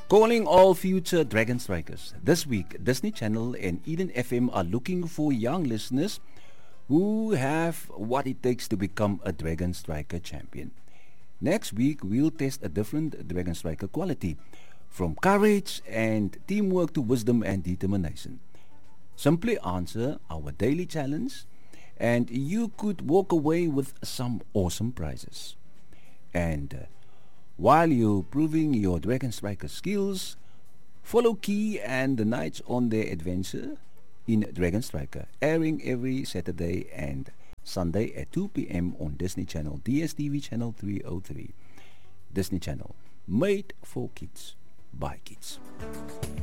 Calling all future Dragon Strikers. This week, Disney Channel and Eden FM are looking for young listeners who have what it takes to become a Dragon Striker champion. Next week, we'll test a different Dragon Striker quality, from courage and teamwork to wisdom and determination. Simply answer our daily challenge, and you could walk away with some awesome prizes. And while you're proving your Dragon Striker skills, follow Key and the Knights on their adventure in Dragon Striker, airing every Saturday and Sunday at 2 p.m. on Disney Channel, DSTV Channel 303. Disney Channel, made for kids, by kids.